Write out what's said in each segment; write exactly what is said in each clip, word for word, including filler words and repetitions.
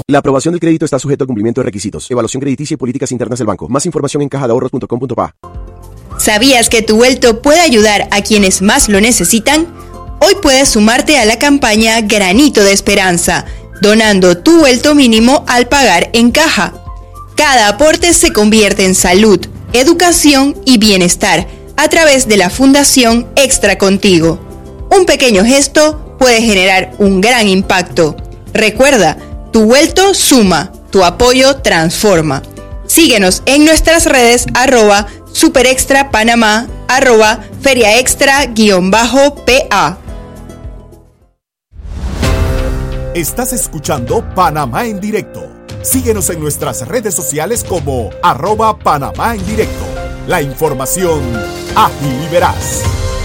La aprobación del crédito está sujeto al cumplimiento de requisitos, evaluación crediticia y políticas internas del banco. Más información en caja de ahorros punto com punto pa. ¿Sabías que tu vuelto puede ayudar a quienes más lo necesitan? Hoy puedes sumarte a la campaña Granito de Esperanza, donando tu vuelto mínimo al pagar en caja. Cada aporte se convierte en salud, educación y bienestar a través de la Fundación Extra Contigo. Un pequeño gesto puede generar un gran impacto. Recuerda, tu vuelto suma, tu apoyo transforma. Síguenos en nuestras redes arroba superextra panamá, arroba feriaextra guión bajo pa. Estás escuchando Panamá en Directo. Síguenos en nuestras redes sociales como arroba Panamá en Directo. La información ágil y veraz.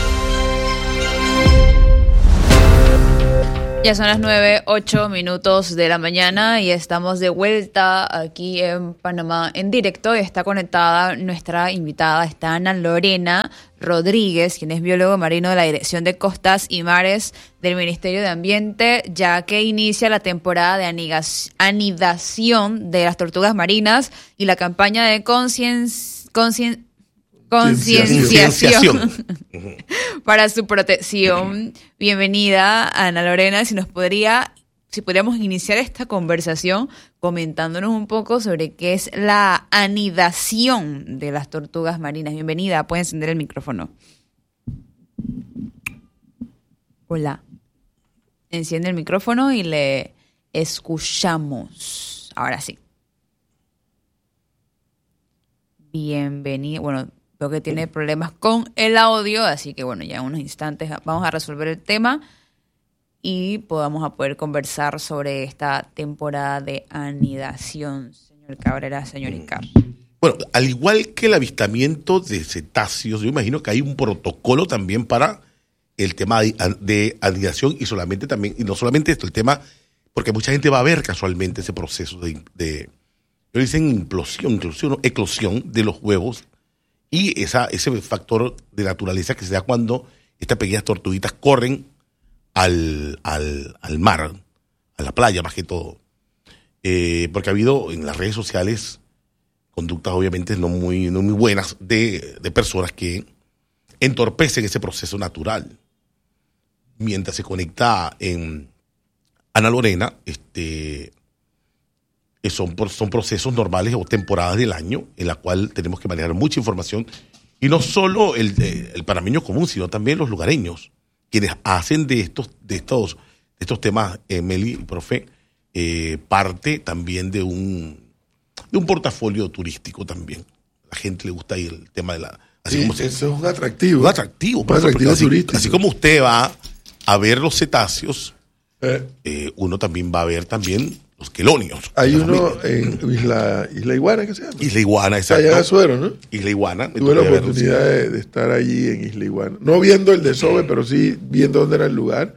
Ya son las nueve, ocho minutos de la mañana y estamos de vuelta aquí en Panamá en Directo. Está conectada nuestra invitada, está Ana Lorena Rodríguez, quien es biólogo marino de la Dirección de Costas y Mares del Ministerio de Ambiente, ya que inicia la temporada de anigas- anidación de las tortugas marinas y la campaña de conciencia... Concien- concienciación para su protección. Bienvenida, Ana Lorena. Si nos podría, si podríamos iniciar esta conversación comentándonos un poco sobre qué es la anidación de las tortugas marinas. Bienvenida, puede encender el micrófono. Hola. Enciende el micrófono y le escuchamos. Ahora sí. Bienvenida. Bueno, veo que tiene problemas con el audio, así que bueno, ya en unos instantes vamos a resolver el tema y podamos a poder conversar sobre esta temporada de anidación, señor Cabrera, señor Icar. Bueno, al igual que el avistamiento de cetáceos, yo imagino que hay un protocolo también para el tema de, de anidación y solamente también, y no solamente esto, el tema, porque mucha gente va a ver casualmente ese proceso de, de yo dicen implosión, inclusión, eclosión de los huevos y esa, ese factor de naturaleza que se da cuando estas pequeñas tortuguitas corren al, al, al mar, a la playa más que todo. Eh, porque ha habido en las redes sociales conductas obviamente no muy, no muy buenas de, de personas que entorpecen ese proceso natural. Mientras se conecta en Ana Lorena, este... Son, son procesos normales o temporadas del año en la cual tenemos que manejar mucha información y no solo el, el panameño común, sino también los lugareños, quienes hacen de estos, de estos, de estos temas, eh, Meli y profe, eh, parte también de un, de un portafolio turístico también. A la gente le gusta ir el tema de la... Así sí, como eso se, es un atractivo. Un atractivo. Un atractivo así, turístico. Así como usted va a ver los cetáceos, eh. Eh, uno también va a ver también los quelonios. Hay uno en Isla, Isla Iguana, ¿qué se llama? Isla Iguana, exacto. Allá en Azuero, ¿no? Isla Iguana. Tuve la oportunidad de, de estar allí en Isla Iguana. No viendo el desove, pero sí viendo dónde era el lugar.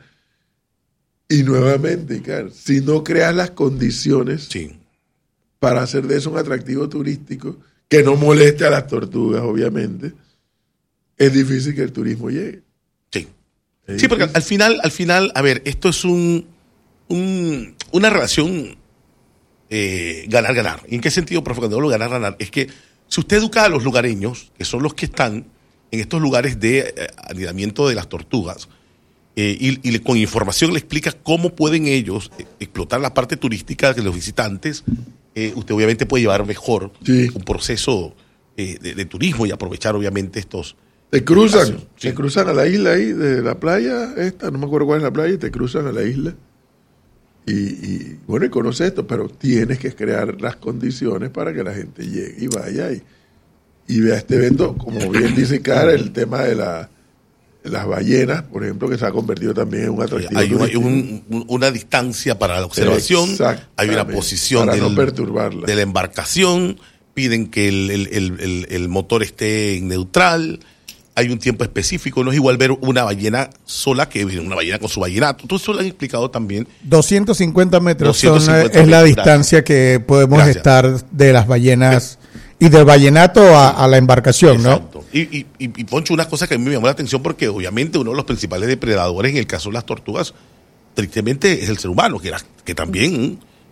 Y nuevamente, claro, si no creas las condiciones sí. para hacer de eso un atractivo turístico, que no moleste a las tortugas, obviamente, es difícil que el turismo llegue. Sí. Es sí, porque al final, al final, a ver, esto es un... Un, una relación eh, ganar-ganar. ¿Y en qué sentido, profe? Cuando hablo ganar-ganar, es que si usted educa a los lugareños, que son los que están en estos lugares de eh, anidamiento de las tortugas, eh, y, y con información le explica cómo pueden ellos eh, explotar la parte turística de los visitantes, eh, usted obviamente puede llevar mejor sí. un proceso eh, de, de turismo y aprovechar obviamente estos... Te cruzan, sí. te cruzan a la isla ahí, de la playa esta, no me acuerdo cuál es la playa, y te cruzan a la isla. Y, y bueno, y conoce esto, pero tienes que crear las condiciones para que la gente llegue y vaya y, y vea este evento, como bien dice Cara, el tema de la, las ballenas, por ejemplo, que se ha convertido también en un atractivo. Hay, una, un, un, una distancia para la observación, hay una posición para del, no perturbarla. de la embarcación, piden que el, el, el, el, el motor esté en neutral. Hay un tiempo específico, no es igual ver una ballena sola que una ballena con su ballenato. Todo eso lo han explicado también. doscientos cincuenta metros doscientos cincuenta son, es la metros, distancia gracias. que podemos Gracias. estar de las ballenas y del ballenato a, a la embarcación, Exacto. ¿no? Y, y, y, y Poncho, una cosa que a mí me llamó la atención porque obviamente uno de los principales depredadores en el caso de las tortugas, tristemente, es el ser humano, que, la, que también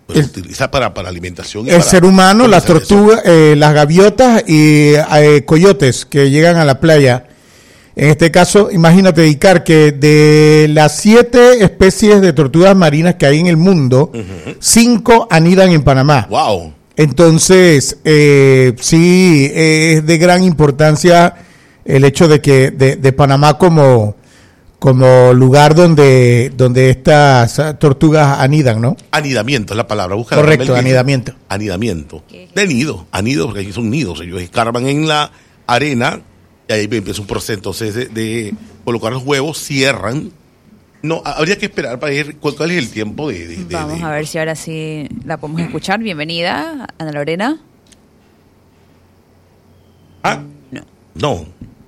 Pues El- se utiliza para, para alimentación. y El para ser humano, las comercialización. tortugas, eh, las gaviotas y eh, coyotes que llegan a la playa. En este caso, imagínate, dedicar que de las siete especies de tortugas marinas que hay en el mundo, Ujú. cinco anidan en Panamá. Wow. Entonces, eh, sí, eh, es de gran importancia el hecho de que de, de Panamá como, como lugar donde, donde estas ah, tortugas anidan, ¿no? Anidamiento es la palabra. Busca Correcto, Ramel, que- anidamiento. Anidamiento. De nido. Anido, porque aquí son nidos. Ellos escarban en la arena y ahí empieza un proceso entonces de, de colocar los huevos, cierran. No, habría que esperar para ver cuál, cuál es el tiempo de... de- de- Vamos de- a ver si ahora sí la podemos escuchar. Bienvenida, Ana Lorena. Ah, No. no.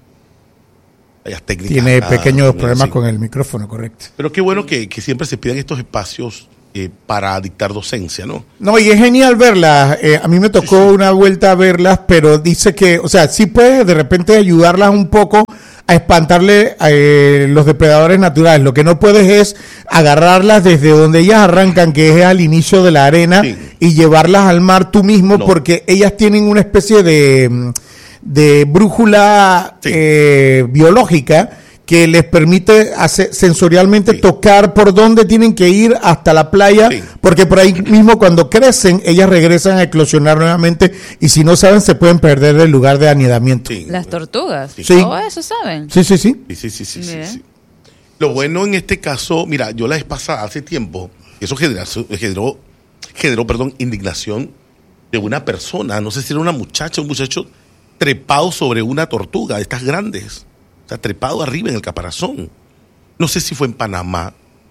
Hayas técnicas. Tiene nada, pequeños no, problemas sí. con el micrófono, correcto. Pero qué bueno que, que siempre se pidan estos espacios eh, para dictar docencia, ¿no? No, y es genial verlas. Eh, a mí me tocó Sí, sí. una vuelta a verlas, pero dice que, o sea, sí puedes de repente ayudarlas un poco a espantarle a eh, los depredadores naturales. Lo que no puedes es agarrarlas desde donde ellas arrancan, que es al inicio de la arena, Sí. y llevarlas al mar tú mismo, No. porque ellas tienen una especie de, mm, de brújula Sí. eh, biológica que les permite hacer, sensorialmente Sí. tocar por dónde tienen que ir hasta la playa, Sí. porque por ahí mismo cuando crecen, ellas regresan a eclosionar nuevamente y si no saben se pueden perder el lugar de anidamiento. Sí. Las tortugas. Sí. Todo eso saben. Sí, sí, sí. Sí, sí, sí, sí, sí, Mira. sí. Lo bueno en este caso, mira, yo la vez pasada, hace tiempo, eso generó, generó, generó perdón, indignación de una persona, no sé si era una muchacha o un muchacho, trepado sobre una tortuga de estas grandes. O sea, trepado arriba en el caparazón. No sé si fue en Panamá,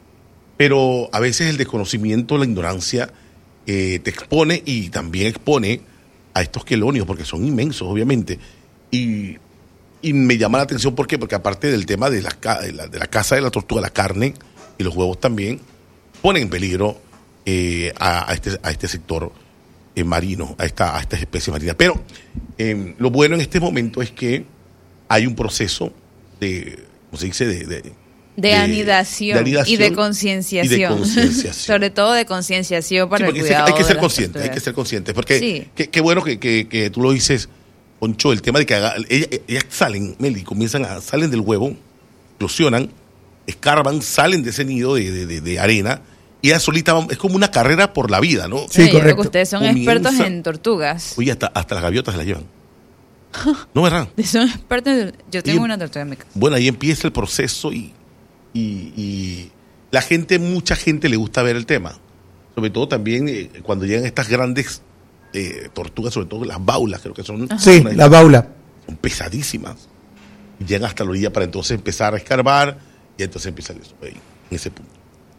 pero a veces el desconocimiento, la ignorancia, eh, te expone y también expone a estos quelonios, porque son inmensos, obviamente. Y, y me llama la atención, ¿por qué? Porque aparte del tema de la, ca- de la, de la caza de la tortuga, la carne y los huevos también, ponen en peligro eh, a, a, este, a este sector eh, marino, a, esta, a estas especies marinas. Pero eh, lo bueno en este momento es que hay un proceso de, ¿cómo se dice? De, de, De, anidación, de anidación y de y de concienciación. concienciación. Sobre todo de concienciación para Sí, el porque cuidado hay que de ser las conscientes, hay tortugas. que ser conscientes, porque Sí. qué qué bueno que, que, que tú lo dices, Poncho, el tema de que haga, ellas, ellas salen, Meli, comienzan a, salen del huevo, explosionan, escarban, salen de ese nido de, de, de, de arena, y ellas solitas van- es como una carrera por la vida, ¿no? Sí, Oye, yo creo correcto. que ustedes son Comienza- expertos en tortugas. Oye, hasta, hasta las gaviotas se las llevan. ¿No, verdad? Son expertos en- Yo tengo Y- una tortuga en mi casa. Bueno, ahí empieza el proceso y, y, y la gente, mucha gente le gusta ver el tema. Sobre todo también eh, cuando llegan estas grandes eh, tortugas, sobre todo las baulas, creo que son, Sí, son, la baula. son pesadísimas. Y llegan hasta la orilla para entonces empezar a escarbar y entonces empieza eso ahí, en ese punto.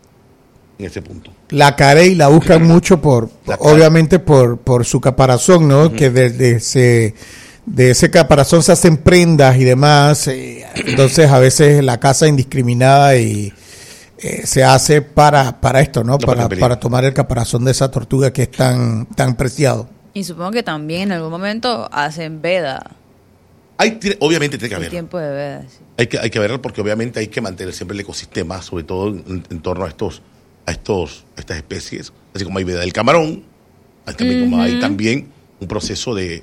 En ese punto. La carey la buscan mucho por, La care- obviamente por, por su caparazón, ¿no? Que desde ese, de ese caparazón se hacen prendas y demás. eh, entonces a veces la caza indiscriminada y eh, se hace para, para esto, ¿no? No, para Para, el peligro. para tomar el caparazón de esa tortuga que es tan, tan preciado. Y supongo que también en algún momento hacen veda. Hay, tiene- obviamente tiene que El haber. tiempo de veda. Sí. Hay que, hay que verlo porque obviamente hay que mantener siempre el ecosistema, sobre todo en, en torno a estos, a estos, a estas especies, así como hay veda del camarón, hay también, como hay también un proceso de,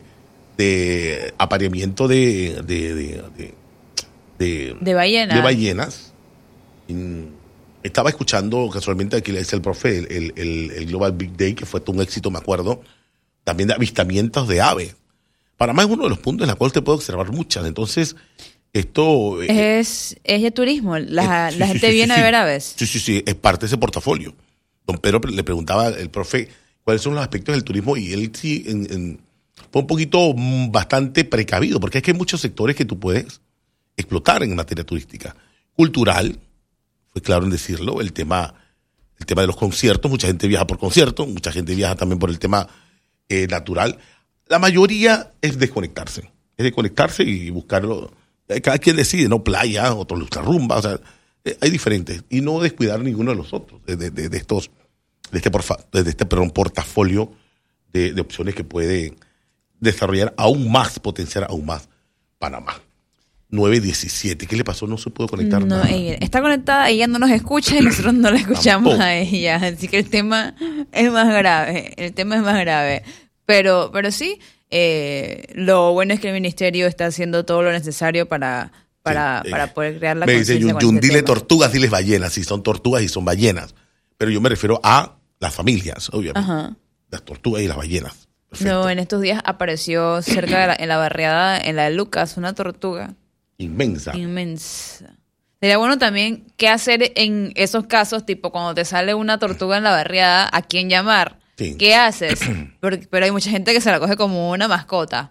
de apareamiento de, de, de, de, de- De ballenas. de ballenas. Y estaba escuchando casualmente aquí le dice el profe el, el, el- el Global Big Day, que fue todo un éxito, me acuerdo, también de avistamientos de aves. Panamá es uno de los puntos en los cuales te puedo observar muchas. Entonces, esto... eh, Es, es de turismo. La, eh, sí, la sí, gente sí, viene sí, a sí. ver aves. Sí, sí, sí, es parte de ese portafolio. Don Pedro le preguntaba al profe cuáles son los aspectos del turismo y él sí en- en- fue un poquito mm, bastante precavido, porque es que hay muchos sectores que tú puedes explotar en materia turística. Cultural, fue claro en decirlo, el tema, el tema de los conciertos, mucha gente viaja por conciertos, mucha gente viaja también por el tema eh, natural. La mayoría es desconectarse, es desconectarse y buscarlo. Eh, Cada quien decide, ¿no? Playa, otro le gusta rumba, o sea, eh, hay diferentes. Y no descuidar ninguno de los otros, de, de- de- de estos, de este, porfa, de este perdón, portafolio de, de opciones que puede desarrollar aún más, potenciar aún más Panamá. nueve diecisiete. ¿Qué le pasó? No se pudo conectar. No, nada. ella está conectada, ella no nos escucha y nosotros no la escuchamos Tampoco. a ella. Así que el tema es más grave. El tema es más grave. Pero, pero sí, eh, lo bueno es que el ministerio está haciendo todo lo necesario para, para, Sí, para eh, poder crear la Me dice conciencia Yun, con Yun, este dile tema. tortugas, diles ballenas. Sí, son tortugas y son ballenas. Pero yo me refiero a las familias, obviamente. Ajá. Las tortugas y las ballenas. Perfecto. No, en estos días apareció cerca de la, en la barriada, en la de Lucas, una tortuga Inmensa. inmensa. Sería bueno también qué hacer en esos casos, tipo cuando te sale una tortuga en la barriada, ¿a quién llamar? Sí. ¿Qué haces? Porque- pero hay mucha gente que se la coge como una mascota.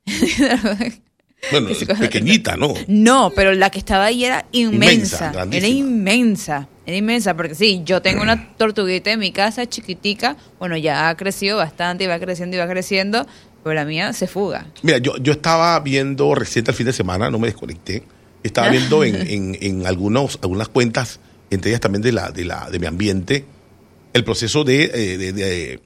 Bueno, que se coge- pequeñita, ¿no? No, pero la que estaba ahí era Inmensa, inmensa. Era grandísima. inmensa. Era inmensa, porque sí, yo tengo una tortuguita en mi casa chiquitica. Bueno, ya ha crecido bastante y va creciendo y va creciendo, pero la mía se fuga. Mira, yo, yo estaba viendo reciente el fin de semana, no me desconecté. Estaba viendo en, en, en algunos, algunas cuentas, entre ellas también de la, de la, de mi ambiente, el proceso de, eh, de, de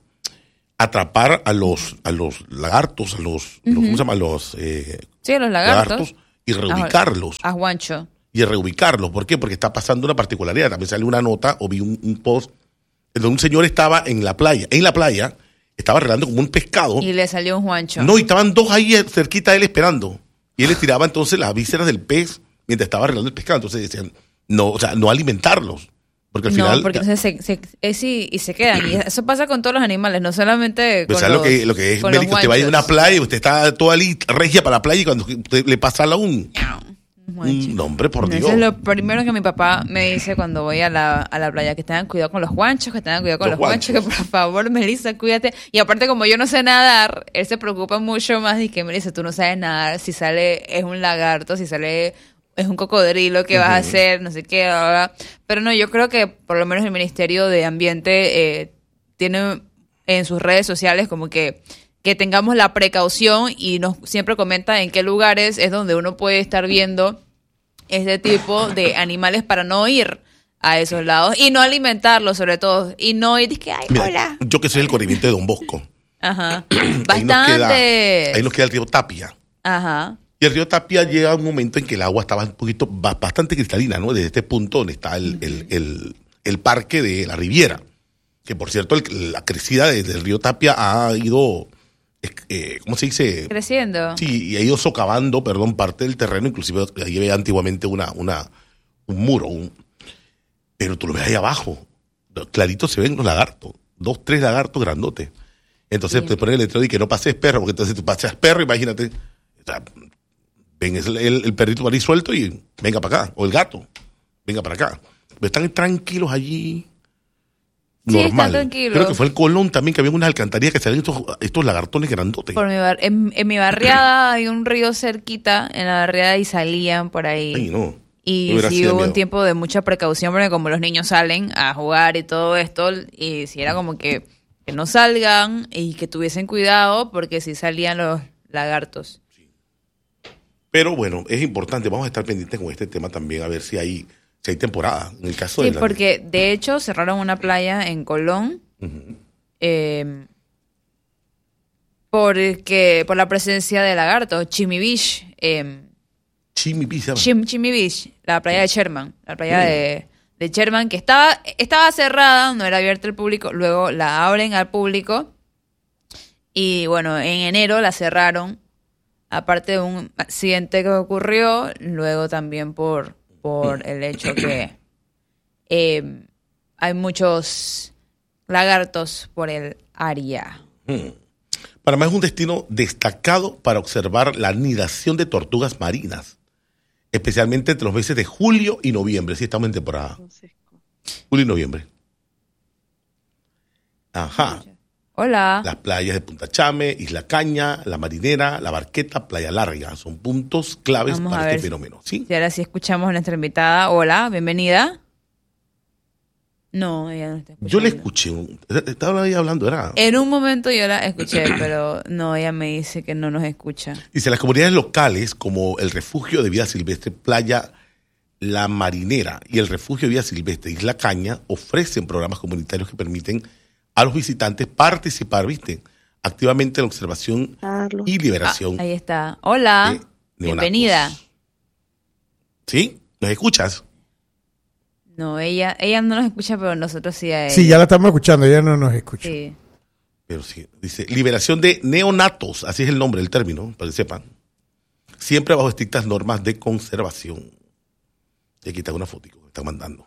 atrapar a los, a los lagartos, a los, los- ¿cómo se llama? Los eh, Sí, los lagartos. y reubicarlos. A Juancho. Y reubicarlos. ¿Por qué? Porque está pasando una particularidad. También salió una nota o vi un, un post en donde un señor estaba en la playa, en la playa, estaba arreglando como un pescado. Y le salió un Juancho. No, y estaban dos ahí cerquita de él esperando. Y él les tiraba entonces las vísceras del pez mientras estaba arreglando el pescado. Entonces decían, no, o sea, no alimentarlos. Porque al No, final. porque entonces se, se, es sí, y se quedan. Y eso pasa con todos los animales, no solamente con O sea, los, lo que, lo que es, con los Meli, que usted vaya a una guanchos. playa y usted está toda ali- regia para la playa y cuando usted le pasa a un, Un guancho. un nombre, por No, Dios. eso es lo primero que mi papá me dice cuando voy a la, a la playa, que tengan cuidado con los guanchos, que tengan cuidado con Los los, guanchos, guanchos. que por favor, Melissa, cuídate. Y aparte, como yo no sé nadar, él se preocupa mucho más de que, Melissa, tú no sabes nadar, si sale es un lagarto, si sale es un cocodrilo, ¿qué vas a hacer? No sé qué, bla, bla, bla. Pero no, yo creo que por lo menos el Ministerio de Ambiente eh, tiene en sus redes sociales como que que tengamos la precaución y nos siempre comenta en qué lugares es donde uno puede estar viendo este tipo de animales para no ir a esos lados y no alimentarlos sobre todo y no ir y que ay Mira, hola yo que soy el corriente de Don Bosco. ajá Ahí nos queda, bastante ahí nos queda el río Tapia. ajá Y el río Tapia llega a un momento en que el agua estaba un poquito, ba- bastante cristalina, ¿no? Desde este punto donde está el, el, el, el parque de la Riviera. Que por cierto, el- la crecida desde el río Tapia ha ido, eh, ¿cómo se dice? creciendo Sí, y ha ido socavando, perdón, parte del terreno, inclusive ahí había antiguamente una, una, un muro, un- pero tú lo ves ahí abajo, clarito se ven los lagartos, dos, tres lagartos grandotes. Entonces Sí. te ponen el letrero y que no pases perro, porque entonces tú pasas perro, imagínate, o sea, ven el, el, el perrito por ahí suelto y venga para acá, o el gato, venga para acá. Pero están tranquilos allí. Sí, están Normal. tranquilos. Creo que fue el Colón también, que había unas alcantarillas que salían estos, estos lagartones grandotes. por mi bar- en, en mi barriada hay un río cerquita en la barriada y salían por ahí Ay, no. y Me hubiera sí sido hubo un miedo. tiempo de mucha precaución porque como los niños salen a jugar y todo esto y si era como que, que no salgan y que tuviesen cuidado porque si salían los lagartos. Pero bueno, es importante, vamos a estar pendientes con este tema también, a ver si hay, si hay temporada. En el caso Sí, de la- porque de hecho cerraron una playa en Colón eh, porque por la presencia de lagartos, Chimi Beach, eh, Chimi Beach, ¿sabes? Chim, Chimi Beach, la playa de Sherman, la playa de, de Sherman que estaba, estaba cerrada, no era abierta al público, luego la abren al público y bueno, en enero la cerraron, aparte de un accidente que ocurrió, luego también por, por el hecho que eh, hay muchos lagartos por el área. Panamá es un destino destacado para observar la anidación de tortugas marinas, especialmente entre los meses de julio y noviembre. Sí, estamos en temporada. Julio y noviembre. Ajá. Hola. Las playas de Punta Chame, Isla Caña, La Marinera, La Barqueta, Playa Larga. Son puntos claves Vamos para a este ver fenómeno. ¿Sí? Y ahora sí escuchamos a nuestra invitada. Hola, bienvenida. No, ella no está escuchando. Yo le escuché. un- Estaba ahí hablando, era. En un momento yo la escuché, pero no, ella me dice que no nos escucha. Dice, las comunidades locales, como el Refugio de Vida Silvestre Playa La Marinera y el Refugio de Vida Silvestre Isla Caña, ofrecen programas comunitarios que permiten a los visitantes participar, ¿viste? Activamente en la observación Carlos. y liberación Ah, ahí está. Hola, de neonatos. bienvenida. ¿Sí? ¿Nos escuchas? No, ella, ella no nos escucha, pero nosotros sí a ella. Sí, ya la estamos escuchando, ella no nos escucha. Sí. Pero sí, dice, liberación de neonatos, así es el nombre, el término, para que sepan. Siempre bajo estrictas normas de conservación. Y aquí está una foto que me están mandando.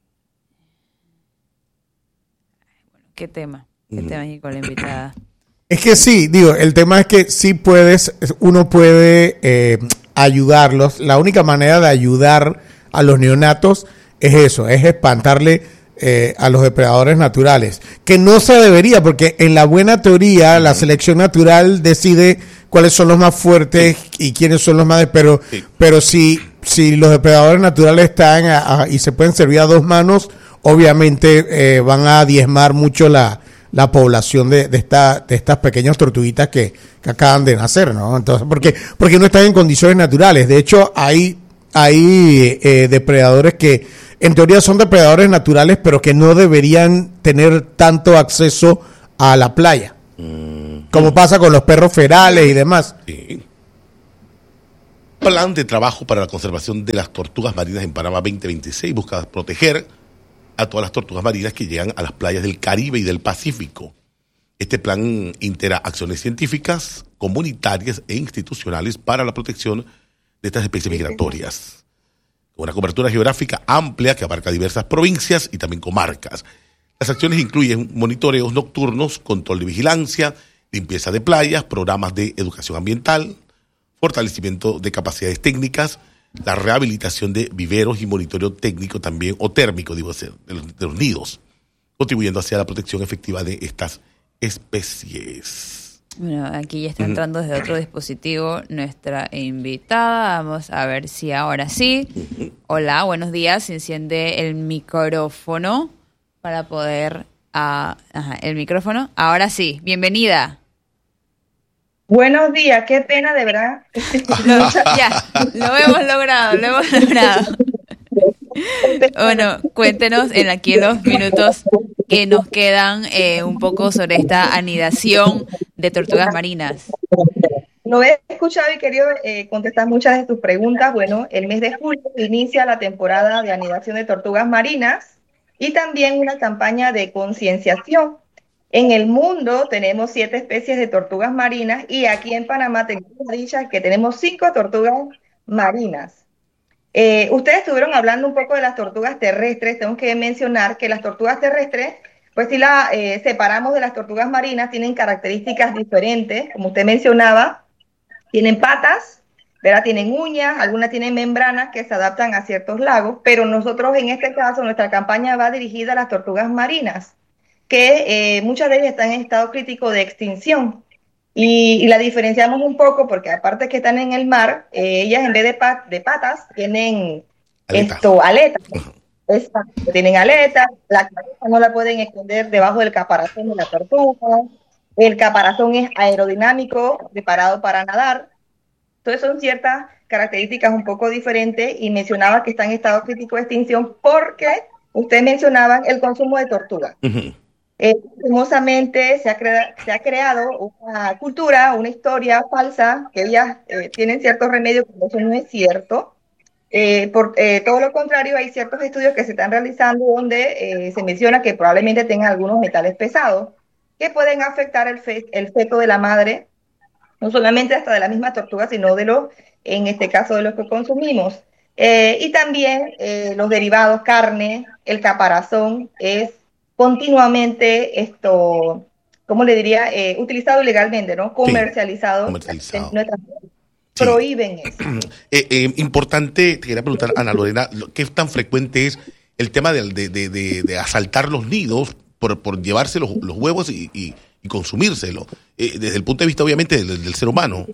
¿Qué tema? ¿Qué mm. tema aquí con la invitada? Es que sí, digo, el tema es que sí puedes, uno puede eh, ayudarlos. La única manera de ayudar a los neonatos es eso, es espantarle eh, a los depredadores naturales. Que no se debería, porque en la buena teoría, la selección natural decide cuáles son los más fuertes y quiénes son los más... Pero, sí. pero si, si los depredadores naturales están a, a, y se pueden servir a dos manos, obviamente eh, van a diezmar mucho la, la población de, de, esta, de estas pequeñas tortuguitas que, que acaban de nacer, ¿no? Entonces, porque, porque no están en condiciones naturales. De hecho, hay, hay eh, depredadores que en teoría son depredadores naturales, pero que no deberían tener tanto acceso a la playa. Mm. Como pasa con los perros ferales y demás. Sí. Plan de trabajo para la conservación de las tortugas marinas en Panamá veinte veintiséis busca proteger a todas las tortugas marinas que llegan a las playas del Caribe y del Pacífico. Este plan integra acciones científicas, comunitarias e institucionales para la protección de estas especies migratorias. Con una cobertura geográfica amplia que abarca diversas provincias y también comarcas. Las acciones incluyen monitoreos nocturnos, control de vigilancia, limpieza de playas, programas de educación ambiental, fortalecimiento de capacidades técnicas, la rehabilitación de viveros y monitoreo técnico también, o térmico, digo, de los, de los nidos, contribuyendo hacia la protección efectiva de estas especies. Bueno, aquí ya está entrando desde otro dispositivo nuestra invitada. Vamos a ver si ahora sí. Hola, buenos días. Se enciende el micrófono para poder... Uh, ajá, el micrófono. Ahora sí, bienvenida. Buenos días, qué pena, de verdad. Lo, ya, lo hemos logrado, lo hemos logrado. Bueno, cuéntenos en aquí en los minutos que nos quedan eh, un poco sobre esta anidación de tortugas marinas. Lo he escuchado y querido eh, contestar muchas de tus preguntas. Bueno, el mes de julio inicia la temporada de anidación de tortugas marinas y también una campaña de concienciación. En el mundo tenemos siete especies de tortugas marinas y aquí en Panamá tenemos la dicha que tenemos cinco tortugas marinas. Eh, ustedes estuvieron hablando un poco de las tortugas terrestres. Tengo que mencionar que las tortugas terrestres, pues si las eh, separamos de las tortugas marinas, tienen características diferentes. Como usted mencionaba, tienen patas, ¿verdad? Tienen uñas, algunas tienen membranas que se adaptan a ciertos lagos, pero nosotros en este caso, nuestra campaña va dirigida a las tortugas marinas, que eh, muchas de ellas están en estado crítico de extinción. Y, y la diferenciamos un poco porque aparte que están en el mar, eh, ellas en vez de, pat, de patas tienen aletas. Esto, aletas. Exacto, tienen aletas, la cabeza no la pueden esconder debajo del caparazón de la tortuga, el caparazón es aerodinámico, preparado para nadar. Entonces son ciertas características un poco diferentes y mencionaba que están en estado crítico de extinción porque ustedes mencionaban el consumo de tortuga. Uh-huh. Eh, famosamente se ha, crea- se ha creado una cultura, una historia falsa, que ellas eh, tienen ciertos remedios, pero eso no es cierto. Eh, por eh, todo lo contrario, hay ciertos estudios que se están realizando donde eh, se menciona que probablemente tengan algunos metales pesados que pueden afectar el, fe- el feto de la madre, no solamente hasta de la misma tortuga, sino de los, en este caso, de los que consumimos. Eh, y también eh, los derivados, carne, el caparazón, es continuamente esto, ¿cómo le diría? Eh, utilizado ilegalmente, ¿no? Comercializado. Sí, comercializado. En nuestras, sí. Prohíben eso. Eh, eh, importante, te quería preguntar, Ana Lorena, ¿qué tan frecuente es el tema de, de, de, de, de asaltar los nidos por, por llevarse los, los huevos y, y, y consumírselos? Eh, desde el punto de vista, obviamente, del, del ser humano.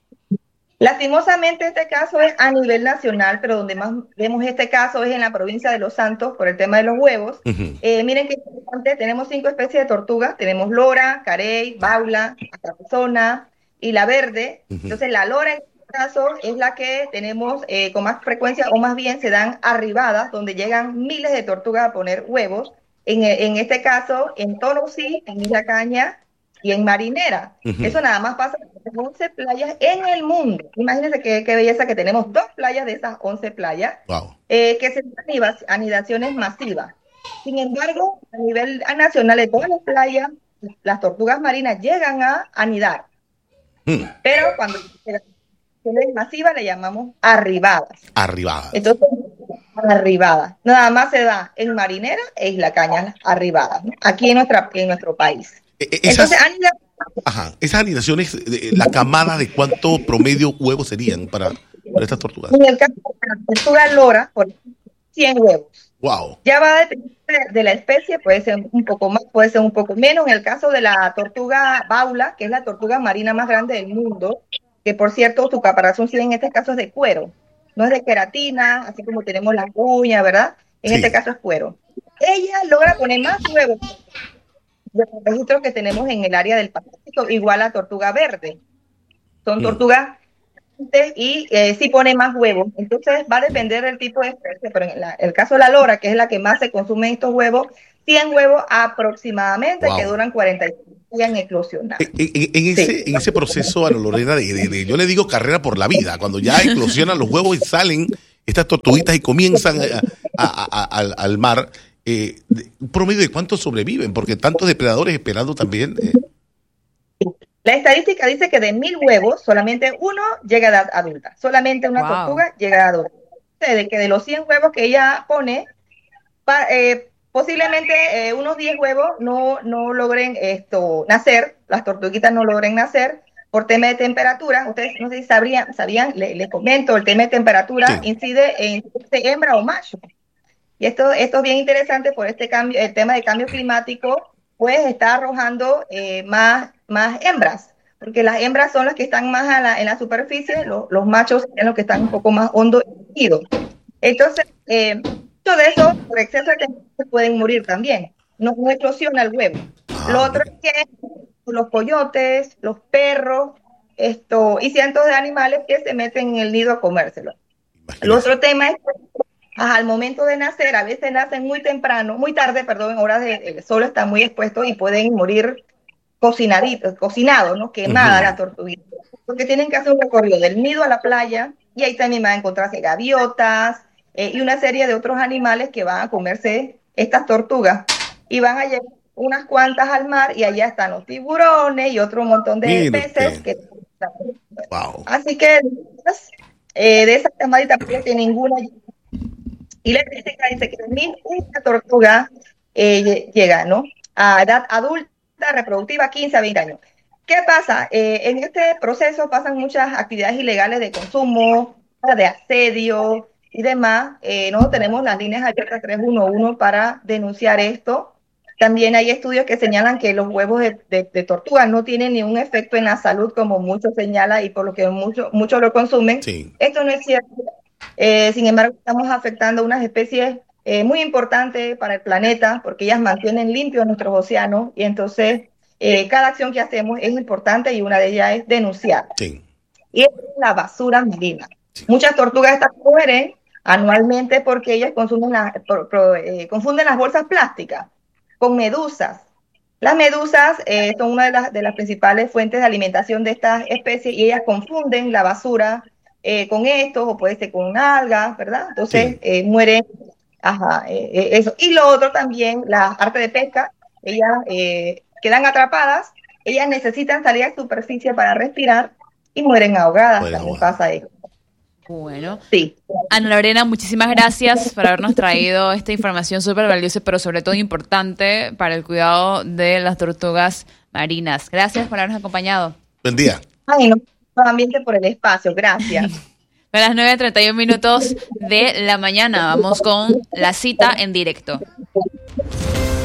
Lastimosamente este caso es a nivel nacional, pero donde más vemos este caso es en la provincia de Los Santos por el tema de los huevos. Uh-huh. Eh, miren que interesante, tenemos cinco especies de tortugas, tenemos lora, carey, baula, atrapezona y la verde. Uh-huh. Entonces la lora en este caso es la que tenemos eh, con más frecuencia, o más bien se dan arribadas, donde llegan miles de tortugas a poner huevos. En, en este caso, en Tonosí, en Isla Caña y en Marinera. Uh-huh. Eso nada más pasa en once playas en el mundo. Imagínense qué, qué belleza que tenemos dos playas de esas once playas, Wow. eh, que se llaman anidaciones masivas. Sin embargo, a nivel nacional de todas las playas, las tortugas marinas llegan a anidar. Hmm. Pero cuando es masiva le llamamos arribadas. Arribada. Entonces, arribadas. Nada más se da en Marinera e Isla Cañas, arribadas, ¿no? Aquí en, nuestra, en nuestro país. Eh, eh, esas, Entonces, anida, ajá, esas anidaciones, eh, la camada de cuánto promedio huevos serían para, para estas tortugas. en el caso de la tortuga lora, por cien huevos. Wow. Ya va a depender de la especie, puede ser un poco más, puede ser un poco menos. En el caso de la tortuga baula, que es la tortuga marina más grande del mundo, que por cierto su caparazón sí en este caso es de cuero, no es de queratina, así como tenemos las uñas, ¿verdad? En Sí. este caso es cuero. Ella logra poner más huevos de los registros que tenemos en el área del Pacífico, igual a tortuga verde. Son Mm. tortugas y eh, sí pone más huevos. Entonces va a depender del tipo de especie, pero en la- el caso de la lora, que es la que más se consume estos huevos, cien huevos aproximadamente, Wow. que duran cuarenta y cinco días en eclosionar. En, en- en ese, Sí. en ese proceso, Ana Lorena, de, de- de- yo le digo carrera por la vida, cuando ya eclosionan los huevos y salen estas tortuguitas y comienzan a- a- a- a- al, al mar, eh, de- un promedio de cuántos sobreviven, porque tantos depredadores esperando también. eh, La estadística dice que de mil huevos, solamente uno llega a edad adulta. Solamente una Wow. tortuga llega a edad adulta. De que de los cien huevos que ella pone, pa- eh, posiblemente eh, unos diez huevos no, no logren esto nacer, las tortuguitas no logren nacer por tema de temperatura. Ustedes no sé si sabrían, sabían, le- les comento, el tema de temperatura Sí. incide en si es hembra o macho. Y esto, esto es bien interesante por este cambio, el tema de cambio climático, pues está arrojando eh, más, más hembras, porque las hembras son las que están más a la, en la superficie, lo- los machos son los que están un poco más hondo y hundidos. Entonces, eh, mucho de eso, por exceso de temperatura, pueden morir también. No, no eclosiona el huevo. Ah, Lo otro mira. es que los coyotes, los perros, esto, y cientos de animales que se meten en el nido a comérselo. El imagínese. otro tema es que ajá, al momento de nacer, a veces nacen muy temprano, muy tarde, perdón, en horas de el sol está muy expuesto y pueden morir cocinaditos, cocinados, ¿no? Quemada Ujú. la tortuguita. Porque tienen que hacer un recorrido del nido a la playa y ahí también van a encontrarse gaviotas eh, y una serie de otros animales que van a comerse estas tortugas. Y van a llegar unas cuantas al mar y allá están los tiburones y otro montón de Mire peces. usted. Que... Wow. Así que eh, de esas camaditas que ninguna. Y la estadística dice que mil una tortuga eh, llega, ¿no? A edad adulta, reproductiva, quince a veinte años. ¿Qué pasa? Eh, en este proceso pasan muchas actividades ilegales de consumo, de asedio y demás. Eh, nosotros tenemos las líneas abiertas tres uno uno para denunciar esto. También hay estudios que señalan que los huevos de, de, de tortuga no tienen ningún efecto en la salud, como muchos señalan y por lo que muchos mucho lo consumen. Sí. Esto no es cierto. Eh, sin embargo, estamos afectando unas especies eh, muy importantes para el planeta porque ellas mantienen limpios nuestros océanos y entonces eh, cada acción que hacemos es importante y una de ellas es denunciar. Sí. Y es la basura marina. Sí. Muchas tortugas estas mueren anualmente porque ellas consumen la, pro, pro, eh, confunden las bolsas plásticas con medusas. Las medusas eh, son una de las, de las principales fuentes de alimentación de estas especies y ellas confunden la basura eh, con esto o puede ser con algas, ¿verdad? Entonces Sí. eh, mueren. Ajá, eh, eh, eso. Y lo otro también, las artes de pesca, ellas eh, quedan atrapadas, ellas necesitan salir a superficie para respirar y mueren ahogadas. Mueren También ahogadas. pasa eso. Bueno. Sí. Ana Lorena, muchísimas gracias por habernos traído esta información súper valiosa, pero sobre todo importante para el cuidado de las tortugas marinas. Gracias por habernos acompañado. Buen día. Ay, no, nuevamente por el espacio, gracias. A las nueve treinta y un minutos de la mañana vamos con la cita en directo.